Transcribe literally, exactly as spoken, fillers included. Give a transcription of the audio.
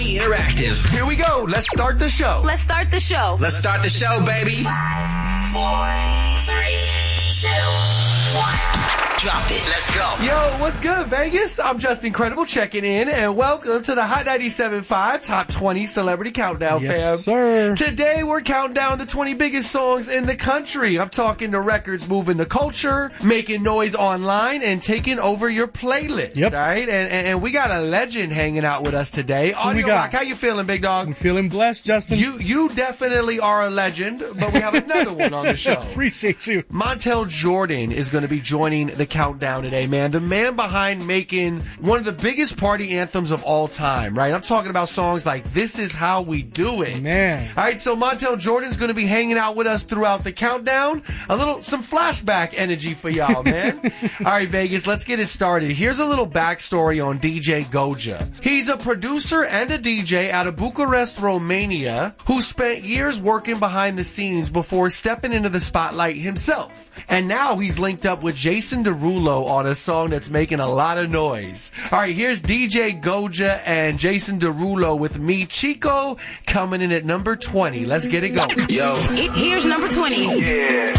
Interactive. Here we go. Let's start the show. Let's start the show. Let's start the show, baby. Five, four, three, two, one. Drop it. Let's go. Yo, what's good, Vegas? I'm Just Incredible checking in, and welcome to the Hot ninety-seven point five Top twenty Celebrity Countdown, yes, fam. sir. Today, we're counting down the twenty biggest songs in the country. I'm talking the records moving the culture, making noise online, and taking over your playlist, yep. all right? And, and, and we got a legend hanging out with us today. Audio Rock, how you feeling, big dog? I'm feeling blessed, Justin. You you definitely are a legend, but we have another one on the show. Appreciate you. Montel Jordan is going to be joining the countdown today, man. The man behind making one of the biggest party anthems of all time, right? I'm talking about songs like This Is How We Do It. Man. All right, so Montel Jordan's going to be hanging out with us throughout the countdown. A little, some flashback energy for y'all, man. All right, Vegas, let's get it started. Here's a little backstory on D J Goja. He's a producer and a D J out of Bucharest, Romania, who spent years working behind the scenes before stepping into the spotlight himself. And now he's linked up with Jason Derulo on a song that's making a lot of noise. All right, here's D J Goja and Jason Derulo with Me Chico coming in at number twenty. Let's get it going. Yo. Here's number twenty. Yeah.